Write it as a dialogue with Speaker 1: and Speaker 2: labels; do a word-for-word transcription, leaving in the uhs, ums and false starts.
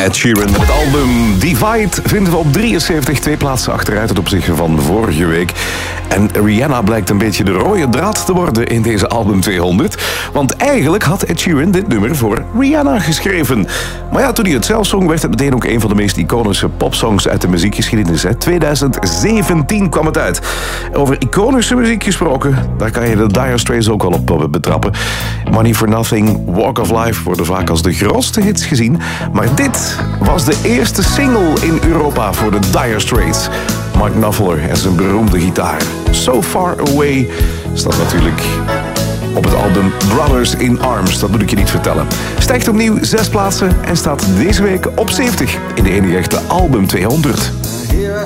Speaker 1: Ed Sheeran met het album Divide vinden we op drieënzeventig, twee plaatsen achteruit ten opzichte van vorige week. En Rihanna blijkt een beetje de rode draad te worden in deze album tweehonderd. Want eigenlijk had Ed Sheeran dit nummer voor Rihanna geschreven. Maar ja, toen hij het zelf zong, werd het meteen ook een van de meest iconische popsongs uit de muziekgeschiedenis. tweeduizend zeventien kwam het uit. Over iconische muziek gesproken, daar kan je de Dire Straits ook wel op betrappen. Money for Nothing, Walk of Life worden vaak als de grootste hits gezien. Maar dit was de eerste single in Europa voor de Dire Straits. Mark Knopfler en zijn beroemde gitaar. So Far Away staat natuurlijk op het album Brothers in Arms. Dat moet ik je niet vertellen. Stijgt opnieuw zes plaatsen en staat deze week op zeventig in de enige echte album tweehonderd.